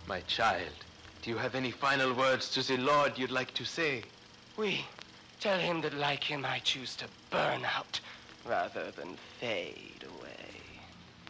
My child, do you have any final words to the Lord you'd like to say? Oui. Tell him that like him I choose to burn out rather than fade away.